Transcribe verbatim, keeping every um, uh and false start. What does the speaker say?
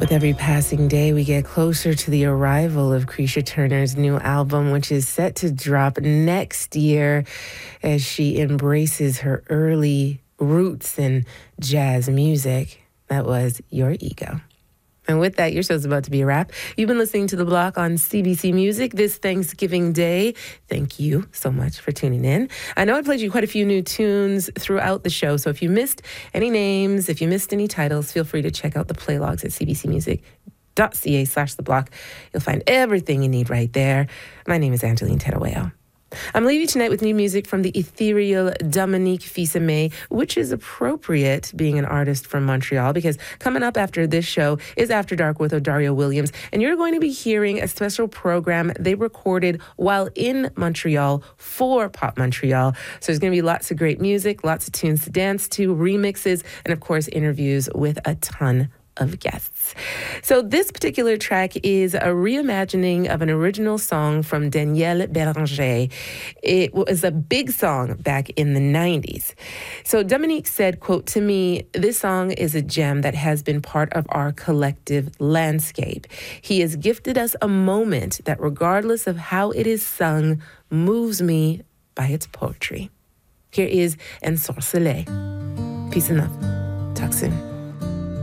With every passing day, we get closer to the arrival of Creisha Turner's new album, which is set to drop next year as she embraces her early roots in jazz music. That was Your Ego. And with that, your show's about to be a wrap. You've been listening to The Block on C B C Music this Thanksgiving Day. Thank you so much for tuning in. I know I played you quite a few new tunes throughout the show, so if you missed any names, if you missed any titles, feel free to check out the playlogs at cbcmusic.ca slash The Block. You'll find everything you need right there. My name is Angeline Terueo. I'm leaving you tonight with new music from the ethereal Dominique Fils-Aimé, which is appropriate being an artist from Montreal, because coming up after this show is After Dark with Odario Williams, and you're going to be hearing a special program they recorded while in Montreal for Pop Montreal. So there's going to be lots of great music, lots of tunes to dance to, remixes, and of course interviews with a ton of guests. So this particular track is a reimagining of an original song from Danielle Bélanger. It was a big song back in the nineties. So Dominique said, quote, "To me, this song is a gem that has been part of our collective landscape. He has gifted us a moment that, regardless of how it is sung, moves me by its poetry." Here is Ensorcelé. Peace and love. Talk soon.